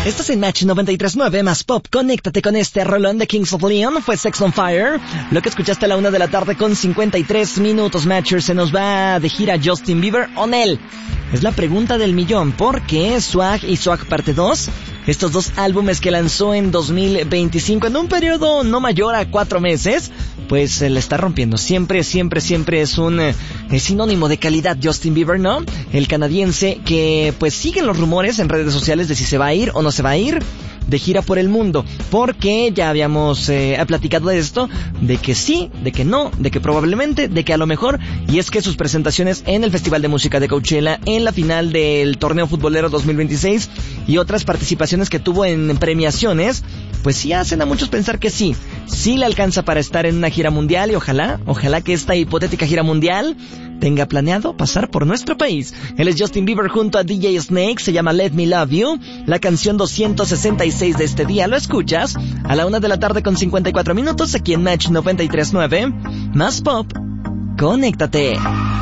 Estás en Match 93.9 más Pop. Conéctate con este rolón de Kings of Leon. Fue Sex on Fire. Lo que escuchaste a la 1 de la tarde con 53 minutos. Matchers, se nos va de gira Justin Bieber o Nel. Es la pregunta del millón. ¿Por qué Swag y Swag Parte 2? Estos dos álbumes que lanzó en 2025 en un periodo no mayor a 4 meses, pues se la está rompiendo. Siempre es un sinónimo de calidad Justin Bieber, ¿no? El canadiense que pues siguen los rumores en redes sociales de si se va a ir o no se va a ir de gira por el mundo, porque ya habíamos platicado de esto, de que sí, de que no, de que probablemente, de que a lo mejor, y es que sus presentaciones en el Festival de Música de Coachella, en la final del Torneo Futbolero 2026 y otras participaciones que tuvo en premiaciones, pues sí hacen a muchos pensar que sí le alcanza para estar en una gira mundial, y ojalá que esta hipotética gira mundial tenga planeado pasar por nuestro país. Él es Justin Bieber junto a DJ Snake, se llama Let Me Love You, la canción 266 de este día. Lo escuchas a la 1 de la tarde con 54 minutos aquí en Match 93.9, más Pop. Conéctate.